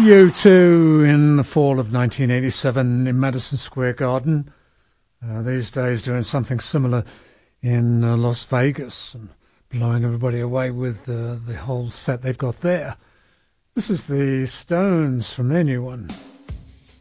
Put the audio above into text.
U2 in the fall of 1987 in Madison Square Garden. These days doing something similar in Las Vegas and blowing everybody away with the whole set they've got there. This is the Stones from their new one.